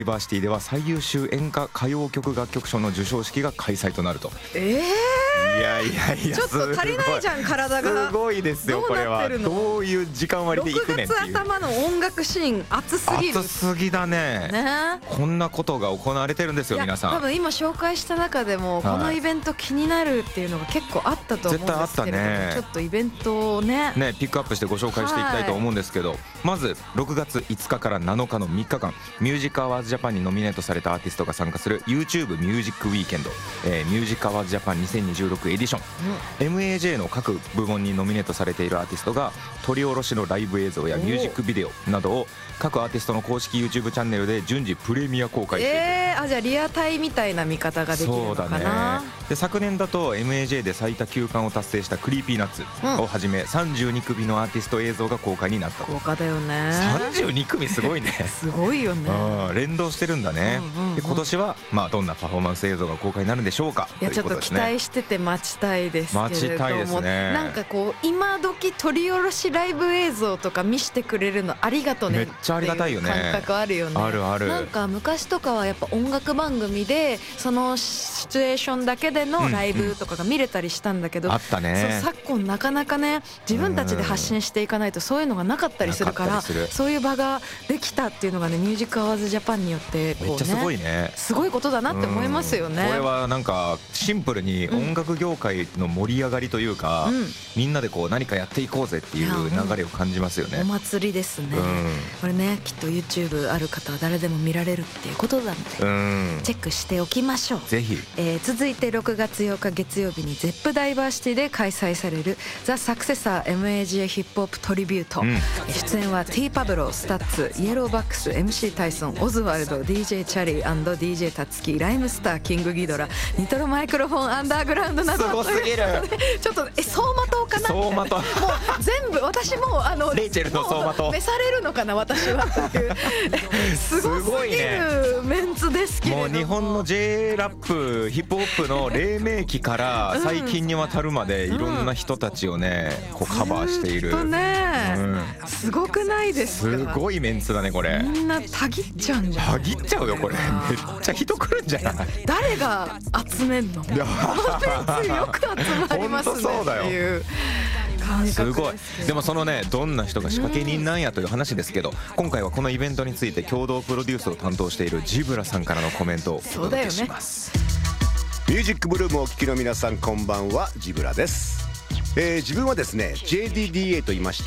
ユニバーシティでは最優秀演歌歌謡曲楽曲賞の授賞式が開催となると。いやちょっと足りないじゃん体が。 すごいですよこれは。どういう時間割で行くねんっていう。 6月頭の音楽シーン熱すぎる。 熱すぎだね。こんなことが行われてるんですよ皆さん。 多分今紹介した中でもこのイベント気になるっていうのが結構あったと思うんですけれども、ちょっとイベントをねピックアップしてご紹介していきたいと思うんですけど、まず6月5日から7日の3日間ミュージックアワーズジャパンにノミネートされたアーティストが参加する YouTube ミュージックウィーケンド、ミュージックアワーズジャパン2026エディション、MAJ の各部門にノミネートされているアーティストが取り下ろしのライブ映像やミュージックビデオなどを各アーティストの公式 YouTube チャンネルで順次プレミア公開している。 じゃあリアタイみたいな見方ができるのかな。 そうだね。で昨年だと MAJ で最多9冠を達成したクリーピーナッツをはじめ32組のアーティスト映像が公開になったと。 豪華だよね。 32組すごいね。 すごいよね。 連動してるんだね。で今年はどんなパフォーマンス映像が公開になるんでしょうか。 いやちょっと期待してて待ちたいですけれども、 待ちたいですね。 なんかこう今時取り下ろしライブ映像とか見せてくれるのありがとね。 めっちゃありがたいよね。 感覚あるよね。 あるある。 なんか昔とかはやっぱ音楽番組でそのシチュエーションだけでのライブとかが見れたりしたんだけど、 あったね。 昨今なかなかね自分たちで発信していかないとそういうのがなかったりするから、そういう場ができたっていうのがねミュージックアワーズジャパンによってこうね、めっちゃすごいね。すごいことだなって思いますよね。 これはなんかシンプルに音楽業界の盛り上がりというか、みんなでこう何かやっていこうぜっていう流れを感じますよね。 お祭りですね。これねきっと YouTube ある方は誰でも見られるっていうことなのでチェックしておきましょう。 ぜひ。 続いて6月8日月曜日に ZEP ダイバーシティで開催されるザ・サクセサー MAJ ヒップホップトリビュート、出演は T パブロ、スタッツ、イエローバックス、 MC タイソン、オズワルド、 DJ チャリー &DJ タツキ、ライムスター、キングギドラ、ニトロマイクロフォンアンダーグラウンドなど。 すごすぎる。 ちょっと走馬灯かな。 走馬灯。もう全部私もレイチェルの走馬灯召されるのかな私はというすごすぎるメンツですけれども、 もう日本の J ラップヒップホップの黎明期から最近にわたるまでいろんな人たちをねこうカバーしている。 すごくないですか。 すごいメンツだねこれ。 みんなたぎっちゃうんじゃない。 たぎっちゃうよこれ。めっちゃ人来るんじゃない。 誰が集めんの。このメンツよく集まりますねっていう感覚ですごい。 でもそのねどんな人が仕掛け人なんやという話ですけど、今回はこのイベントについて共同プロデュースを担当しているジブラさんからのコメントをお届けします。 ミュージックブルームをお聴きの皆さんこんばんは、ジブラです。自分はですね JDDA と言いまして、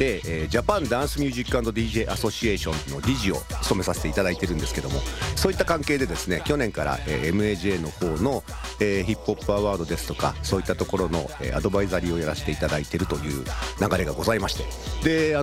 ジャパンダンスミュージック&DJ アソシエーションの理事を務めさせていただいてるんですけども、そういった関係でですね去年から、MAJ の方の、ヒップホップアワードですとかそういったところの、アドバイザリーをやらせていただいているという流れがございまして、で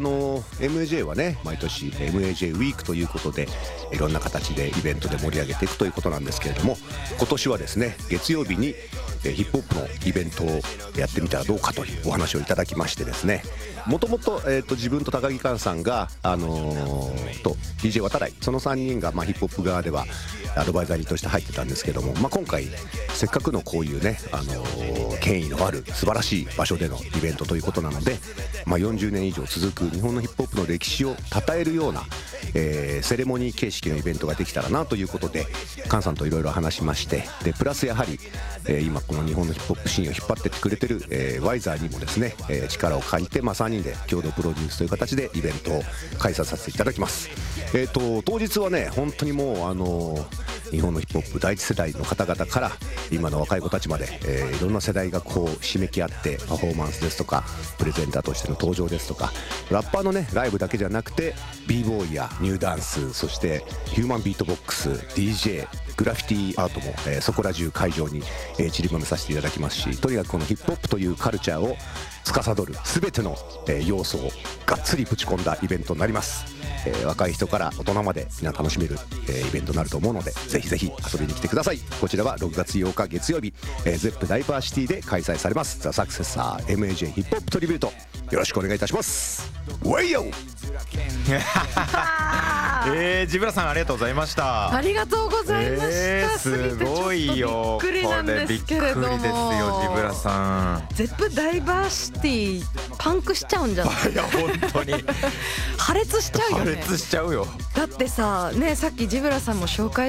MAJ はね毎年 MAJ ウィークということでいろんな形でイベントで盛り上げていくということなんですけれども、今年はですね月曜日にヒップホップのイベントをやってみたらどうかというお話をいただきましてですね、もともと自分と高木寛さんがと DJ 渡来、その3人が、ヒップホップ側ではアドバイザリーとして入ってたんですけども、今回せっかくのこういうね、権威のある素晴らしい場所でのイベントということなので、40年以上続く日本のヒップホップの歴史を称えるような、セレモニー形式のイベントができたらなということで菅さんといろいろ話しまして、でプラスやはり、今この日本のヒップホップシーンを引っ張ってってくれてる、ワイザーにもですね、力を借りて、3人で共同プロデュースという形でイベントを開催させていただきます。当日はね本当にもう日本のヒップホップ第一世代の方々から今の若い子たちまで、いろんな世代がこう締めき合ってパフォーマンスですとかプレゼンターとしての登場ですとか、ラッパーのねライブだけじゃなくて b ボーイやニューダンス、そしてヒューマンビートボックス、 DJ、グラフィティアートも、そこら中会場に、散りばめさせていただきますし、とにかくこのヒップホップというカルチャーを司る全ての、要素をがっつりぶち込んだイベントになります。若い人から大人までみんな楽しめる、イベントになると思うので、ぜひぜひ遊びに来てください。こちらは6月8日月曜日、ZEP ダイバーシティで開催されます。ザ・サクセッサー MAJ ヒップホップトリビュート、よろしくお願いいたします。ウェイヨージブラさんありがとうございました。 ありがとうございました。 すごいよ。 びっくりなんですけれども、 これびっくりですよ、ジブラさん。 ゼップダイバーシティパンクしちゃうんじゃない？ いや本当に破裂しちゃうよね。 破裂しちゃうよ。 だってさね、さっきジブラさんも紹介